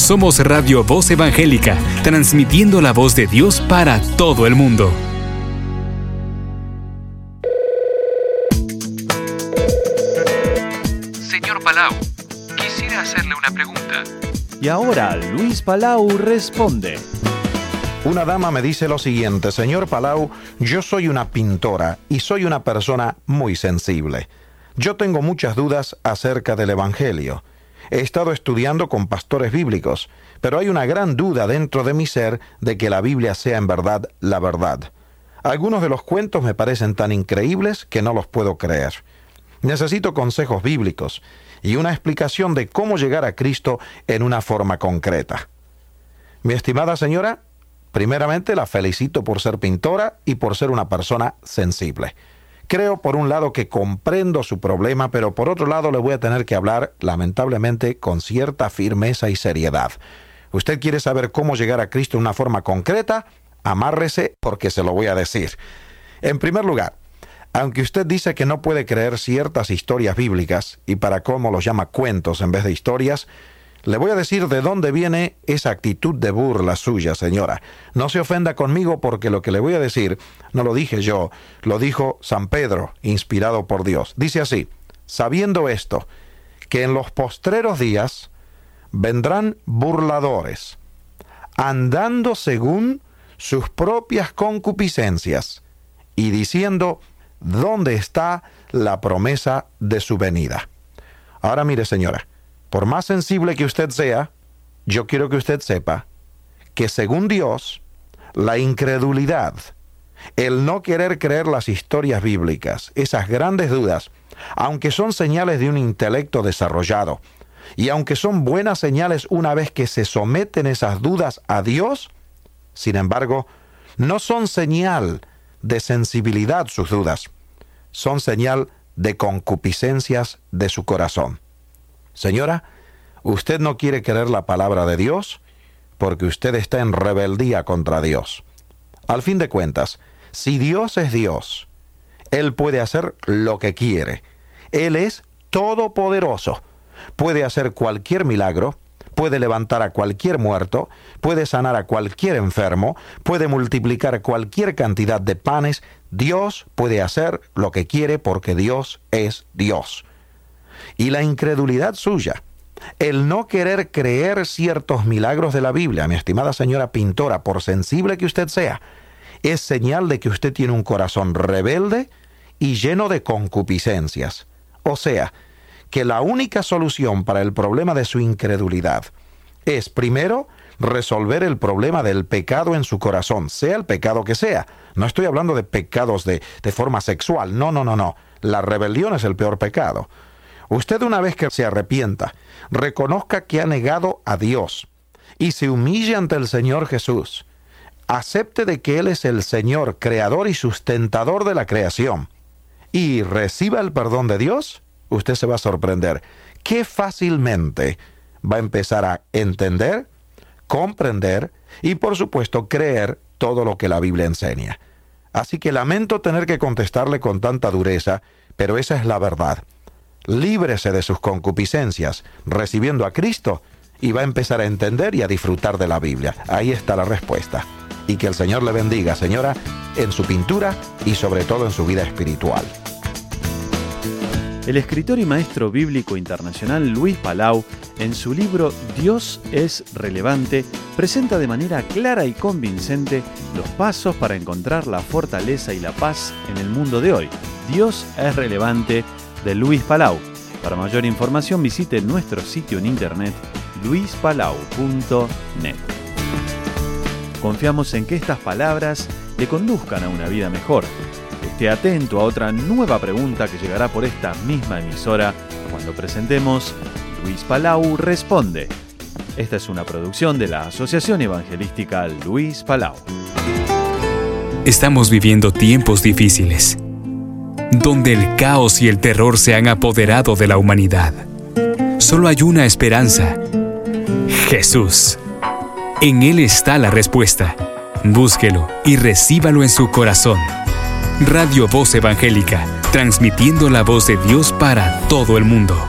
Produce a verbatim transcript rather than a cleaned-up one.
Somos Radio Voz Evangélica, transmitiendo la voz de Dios para todo el mundo. Señor Palau, quisiera hacerle una pregunta. Y ahora Luis Palau responde. Una dama me dice lo siguiente: señor Palau, yo soy una pintora y soy una persona muy sensible. Yo tengo muchas dudas acerca del Evangelio. He estado estudiando con pastores bíblicos, pero hay una gran duda dentro de mi ser de que la Biblia sea en verdad la verdad. Algunos de los cuentos me parecen tan increíbles que no los puedo creer. Necesito consejos bíblicos y una explicación de cómo llegar a Cristo en una forma concreta. Mi estimada señora, primeramente la felicito por ser pintora y por ser una persona sensible. Creo por un lado que comprendo su problema, pero por otro lado le voy a tener que hablar, lamentablemente, con cierta firmeza y seriedad. ¿Usted quiere saber cómo llegar a Cristo en una forma concreta? Amárrese porque se lo voy a decir. En primer lugar, aunque usted dice que no puede creer ciertas historias bíblicas, y para cómo los llama cuentos en vez de historias, le voy a decir de dónde viene esa actitud de burla suya, señora. No se ofenda conmigo porque lo que le voy a decir no lo dije yo, lo dijo San Pedro, inspirado por Dios. Dice así: sabiendo esto, que en los postreros días vendrán burladores, andando según sus propias concupiscencias, y diciendo: ¿dónde está la promesa de su venida? Ahora mire, señora, por más sensible que usted sea, yo quiero que usted sepa que según Dios, la incredulidad, el no querer creer las historias bíblicas, esas grandes dudas, aunque son señales de un intelecto desarrollado, y aunque son buenas señales una vez que se someten esas dudas a Dios, sin embargo, no son señal de sensibilidad sus dudas, son señal de concupiscencias de su corazón. Señora, usted no quiere creer la palabra de Dios porque usted está en rebeldía contra Dios. Al fin de cuentas, si Dios es Dios, Él puede hacer lo que quiere. Él es todopoderoso. Puede hacer cualquier milagro, puede levantar a cualquier muerto, puede sanar a cualquier enfermo, puede multiplicar cualquier cantidad de panes. Dios puede hacer lo que quiere porque Dios es Dios. Y la incredulidad suya, el no querer creer ciertos milagros de la Biblia, mi estimada señora pintora, por sensible que usted sea, es señal de que usted tiene un corazón rebelde y lleno de concupiscencias. O sea, que la única solución para el problema de su incredulidad es, primero, resolver el problema del pecado en su corazón, sea el pecado que sea. No estoy hablando de pecados de, de forma sexual, no, no, no, no. La rebelión es el peor pecado. Usted, una vez que se arrepienta, reconozca que ha negado a Dios y se humille ante el Señor Jesús, acepte de que Él es el Señor, creador y sustentador de la creación, y reciba el perdón de Dios, usted se va a sorprender qué fácilmente va a empezar a entender, comprender y, por supuesto, creer todo lo que la Biblia enseña. Así que lamento tener que contestarle con tanta dureza, pero esa es la verdad. Líbrese de sus concupiscencias, recibiendo a Cristo, y va a empezar a entender y a disfrutar de la Biblia. Ahí está la respuesta. Y que el Señor le bendiga, señora, en su pintura y sobre todo en su vida espiritual. El escritor y maestro bíblico internacional Luis Palau, en su libro Dios es relevante, presenta de manera clara y convincente los pasos para encontrar la fortaleza y la paz en el mundo de hoy. Dios es relevante, de Luis Palau. Para mayor información visite nuestro sitio en internet luis palau punto net. Confiamos en que estas palabras le conduzcan a una vida mejor. Esté atento a otra nueva pregunta que llegará por esta misma emisora cuando presentemos Luis Palau Responde. Esta es una producción de la Asociación Evangelística Luis Palau. Estamos viviendo tiempos difíciles, donde el caos y el terror se han apoderado de la humanidad. Solo hay una esperanza: Jesús. En Él está la respuesta. Búsquelo y recíbalo en su corazón. Radio Voz Evangélica, transmitiendo la voz de Dios para todo el mundo.